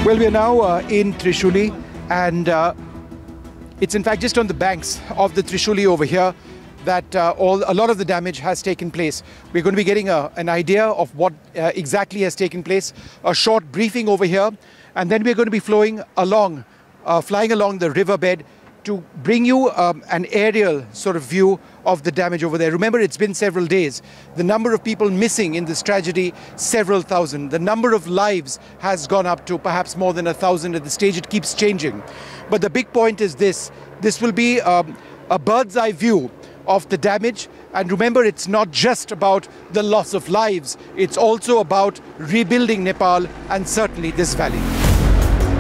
Well, we are now in Trishuli, and it's in fact just on the banks of the Trishuli over here that a lot of the damage has taken place. We're going to be getting an idea of what exactly has taken place, a short briefing over here, and then we're going to be flying along the riverbed to bring you an aerial sort of view of the damage over there. Remember, it's been several days. The number of people missing in this tragedy, several thousand. The number of lives has gone up to perhaps more than 1,000 at the stage. It keeps changing. But the big point is this will be a bird's eye view of the damage. And remember, it's not just about the loss of lives. It's also about rebuilding Nepal and certainly this valley.